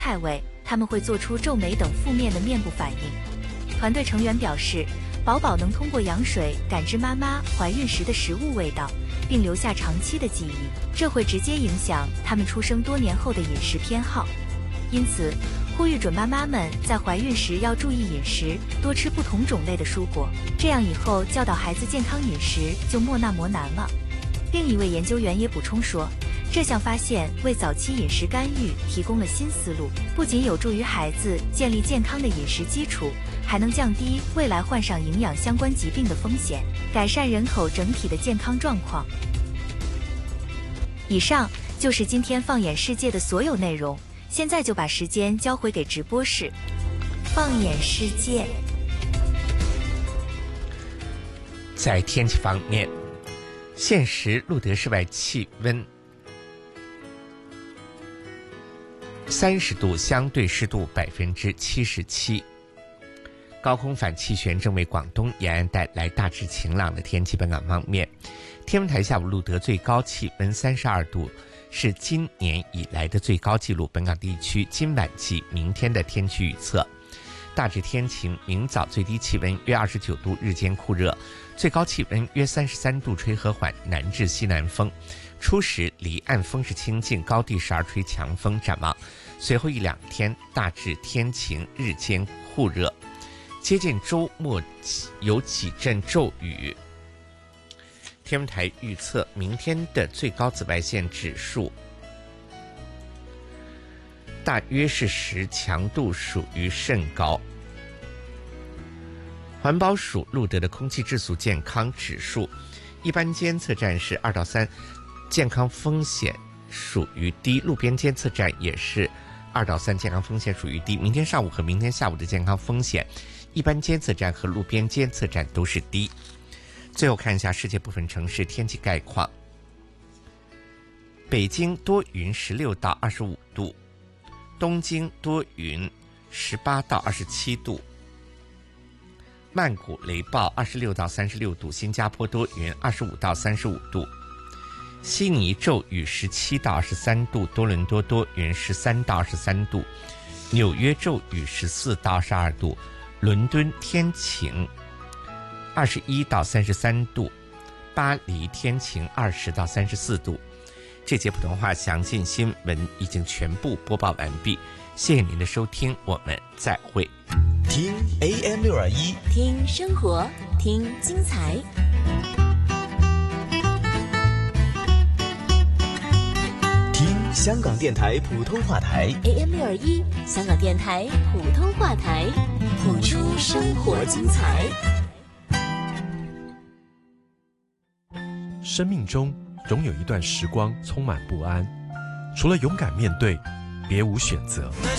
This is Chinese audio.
菜味，他们会做出皱眉等负面的面部反应。团队成员表示，宝宝能通过羊水感知妈妈怀孕时的食物味道，并留下长期的记忆，这会直接影响他们出生多年后的饮食偏好。因此，呼吁准妈妈们在怀孕时要注意饮食，多吃不同种类的蔬果，这样以后教导孩子健康饮食就莫那么难了。另一位研究员也补充说，这项发现为早期饮食干预提供了新思路，不仅有助于孩子建立健康的饮食基础，还能降低未来患上营养相关疾病的风险，改善人口整体的健康状况。以上就是今天放眼世界的所有内容，现在就把时间交回给直播室。放眼世界。 在天气方面，现时路德室外气温30度，相对湿度77%。高空反气旋正为广东沿岸带来大致晴朗的天气。本港方面，天文台下午录得最高气温32度，是今年以来的最高纪录。本港地区今晚及明天的天气预测：大致天晴，明早最低气温约29度，日间酷热，最高气温约33度，吹和缓南至西南风。初时离岸风势清劲，高地时而吹强风。展望随后1-2天大致天晴，日间酷热，接近周末有几阵骤雨。天文台预测明天的最高紫外线指数大约是10，强度属于甚高。环保署录得的空气质素健康指数，一般监测站是2到3，健康风险属于低；路边监测站也是2到3，健康风险属于低。明天上午和明天下午的健康风险，一般监测站和路边监测站都是低。最后看一下世界部分城市天气概况：北京多云16到25度，东京多云18到27度，曼谷雷暴26到36度，新加坡多云25到35度，悉尼骤雨17到23度，多伦多多云13到23度，纽约骤雨14到22度，伦敦天晴21到33度，巴黎天晴20到34度。这节普通话详尽新闻已经全部播报完毕，谢谢您的收听，我们再会。 听 AM621， 听生活，听精彩。 听香港电台普通话台 AM621，香港电台普通话台，谱出生活精彩。 生命中总有一段时光充满不安，除了勇敢面对，别无选择。